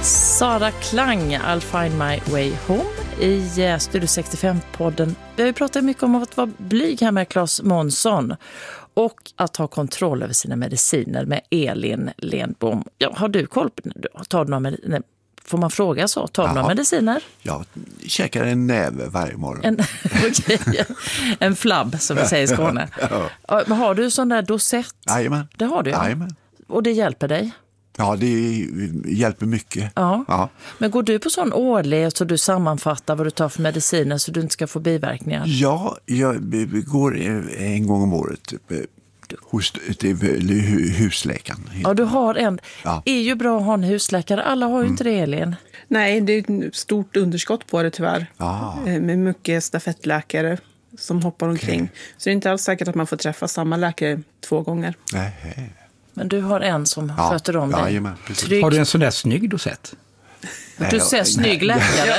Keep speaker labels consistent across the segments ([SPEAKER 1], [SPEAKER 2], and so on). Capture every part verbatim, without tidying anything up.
[SPEAKER 1] Sara Klang, I'll find my way home i Studio sextiofem-podden. Vi har ju pratat mycket om att vara blyg här med Claes Månsson och att ha kontroll över sina mediciner med Elin Lendbom. Ja, har du koll på det? Tar du några mediciner? Får man fråga så? Tar du några mediciner?
[SPEAKER 2] Jag käkar en näve varje morgon.
[SPEAKER 1] En, okay. En flabb som vi säger i Skåne. Ja. Har du sån där dosett?
[SPEAKER 2] Jajamän.
[SPEAKER 1] Det har du, ja.
[SPEAKER 2] Jajamän.
[SPEAKER 1] Och det hjälper dig?
[SPEAKER 2] Ja, det hjälper mycket.
[SPEAKER 1] Ja.
[SPEAKER 2] Ja.
[SPEAKER 1] Men går du på sån årlig så du sammanfattar vad du tar för mediciner så du inte ska få biverkningar?
[SPEAKER 2] Ja, jag går en gång om året hos husläkaren.
[SPEAKER 1] Ja, du har en.
[SPEAKER 2] Ja.
[SPEAKER 1] Det är ju bra att ha en husläkare. Alla har ju mm. inte det, Elin.
[SPEAKER 3] Nej, det är ett stort underskott på det tyvärr.
[SPEAKER 2] Ah.
[SPEAKER 3] Med mycket stafettläkare som hoppar omkring. Okay. Så det är inte alls säkert att man får träffa samma läkare två gånger.
[SPEAKER 2] Nej.
[SPEAKER 1] Men du har en som
[SPEAKER 2] ja.
[SPEAKER 1] sköter om dig.
[SPEAKER 2] Ja, jajamän,
[SPEAKER 4] har du en sån där snygg dosett?
[SPEAKER 1] Du ser snygg läkare.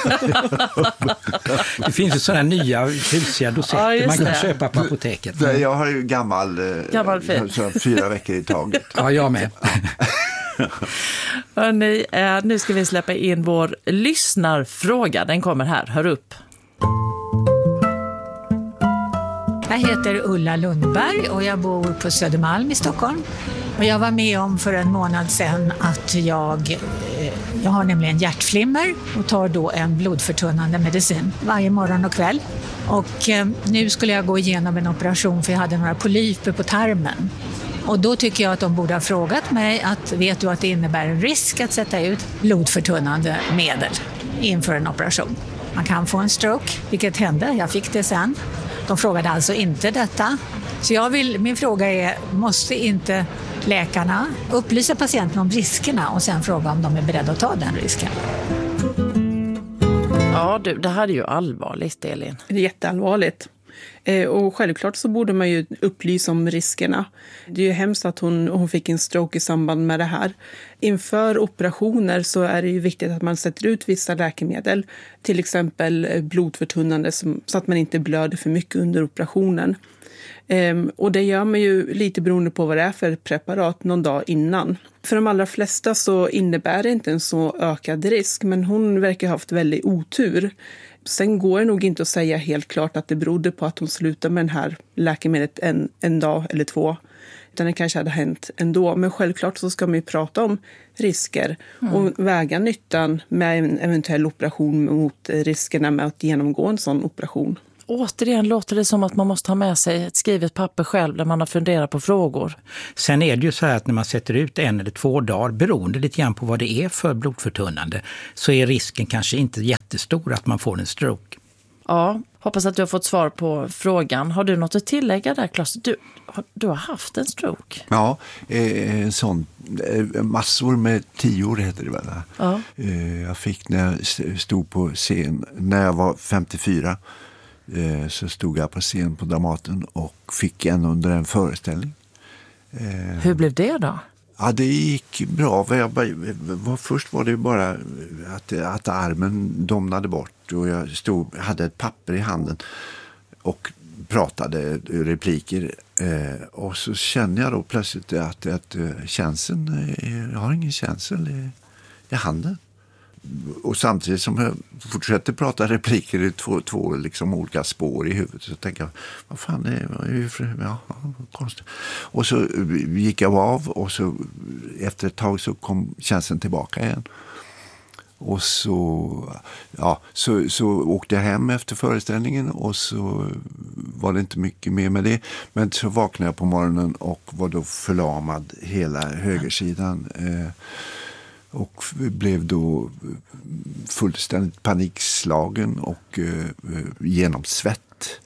[SPEAKER 4] Det finns ju sådana nya husiga dosetter ja, man kan det. köpa på apoteket.
[SPEAKER 2] Jag har ju gammal, gammal så fyra veckor i taget.
[SPEAKER 4] Ja, jag med.
[SPEAKER 1] Hörrni, nu ska vi släppa in vår lyssnarfråga. Den kommer här, hör upp.
[SPEAKER 5] Jag heter Ulla Lundberg och jag bor på Södermalm i Stockholm. Och jag var med om för en månad sedan att jag, jag har nämligen hjärtflimmer och tar då en blodförtunnande medicin varje morgon och kväll. Och nu skulle jag gå igenom en operation för jag hade några polyper på tarmen. Och då tycker jag att de borde ha frågat mig att vet du att det innebär en risk att sätta ut blodförtunnande medel inför en operation. Man kan få en stroke, vilket hände, jag fick det sen. De frågade alltså inte detta. Så jag vill, min fråga är, måste inte läkarna upplysa patienten om riskerna och sen fråga om de är beredda att ta den risken?
[SPEAKER 1] Ja, du, det här är ju allvarligt, Elin.
[SPEAKER 3] Det är jätteallvarligt. Eh, och självklart så borde man ju upplysa om riskerna. Det är ju hemskt att hon, hon fick en stroke i samband med det här. Inför operationer så är det ju viktigt att man sätter ut vissa läkemedel. Till exempel blodförtunnande som, så att man inte blöder för mycket under operationen. Um, och det gör man ju lite beroende på vad det är för preparat någon dag innan. För de allra flesta så innebär det inte en så ökad risk, men hon verkar ha haft väldigt otur. Sen går det nog inte att säga helt klart att det berodde på att hon slutade med den här läkemedlet en, en dag eller två. Utan det kanske hade hänt ändå. Men självklart så ska man ju prata om risker mm. och väga nyttan med en eventuell operation mot riskerna med att genomgå en sån operation.
[SPEAKER 1] Återigen låter det som att man måste ha med sig ett skrivet papper själv där man har funderat på frågor.
[SPEAKER 4] Sen är det ju så här att när man sätter ut en eller två dagar, beroende lite grann på vad det är för blodförtunnande, så är risken kanske inte jättestor att man får en stroke.
[SPEAKER 1] Ja, hoppas att du har fått svar på frågan. Har du något att tillägga där, Claes? Du, du har haft en stroke.
[SPEAKER 2] Ja, en sån, massor med tior heter det väl.
[SPEAKER 1] Ja.
[SPEAKER 2] Jag fick när jag stod på scen, när jag var femtiofyra. Så stod jag på scen på Dramaten och fick en under en föreställning.
[SPEAKER 1] Hur blev det då?
[SPEAKER 2] Ja, det gick bra. Jag bara, först var det bara att, att armen domnade bort och jag stod, hade ett papper i handen och pratade repliker. Och så kände jag då plötsligt att, att känseln, jag har ingen känsel i, i handen. Och samtidigt som jag fortsätter prata repliker i två, två liksom olika spår i huvudet så tänker jag, vad fan det är ju för, ja, konstigt. Och så gick jag av och så efter ett tag så kom känslan tillbaka igen. Och så, ja, så, så åkte jag hem efter föreställningen och så var det inte mycket mer med det. Men så vaknade jag på morgonen och var då förlamad hela högersidan. Eh, Och blev då fullständigt panikslagen och eh, genomsvett.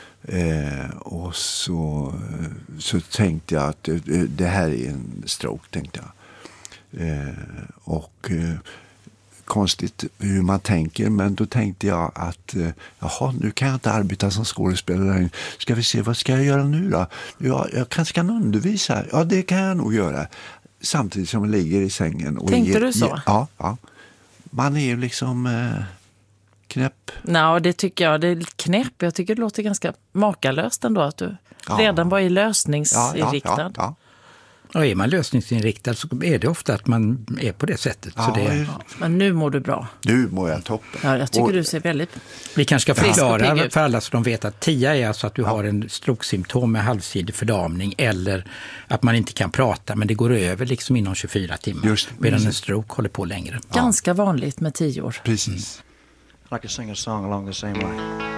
[SPEAKER 2] Eh, och så, så tänkte jag att det, det här är en stroke, tänkte jag. Eh, och eh, konstigt hur man tänker, men då tänkte jag att eh, jaha, nu kan jag inte arbeta som skådespelare. Ska vi se, vad ska jag göra nu då? Ja, jag kanske kan undervisa. Ja, det kan jag nog göra. Samtidigt som man ligger i sängen. Och
[SPEAKER 1] tänkte
[SPEAKER 2] ger,
[SPEAKER 1] du så?
[SPEAKER 2] Ger, ja, ja. Man är ju liksom eh, knäpp.
[SPEAKER 1] Nej, det tycker jag. Det är lite knäpp. Jag tycker det låter ganska makalöst ändå att du ja. redan var i lösningsinriktad.
[SPEAKER 2] Ja, ja, ja, ja.
[SPEAKER 4] Och är man lösningsinriktad så är det ofta att man är på det sättet.
[SPEAKER 2] Ja,
[SPEAKER 4] så det,
[SPEAKER 1] Ja, men nu mår du bra.
[SPEAKER 2] Nu mår jag toppen.
[SPEAKER 1] Ja, jag tycker
[SPEAKER 2] Och-
[SPEAKER 1] du ser väldigt...
[SPEAKER 4] vi kanske ska
[SPEAKER 1] Frisk och pigg
[SPEAKER 4] förklara
[SPEAKER 1] ut.
[SPEAKER 4] för alla så de vet att T I A är alltså att du har en strokesymptom med halvsidig fördamning eller att man inte kan prata men det går över liksom inom tjugofyra timmar.
[SPEAKER 2] Just,
[SPEAKER 4] medan
[SPEAKER 2] precis.
[SPEAKER 4] en stroke håller på längre.
[SPEAKER 1] Ganska vanligt med tio år.
[SPEAKER 2] Precis.
[SPEAKER 6] I could sing a song along the same line.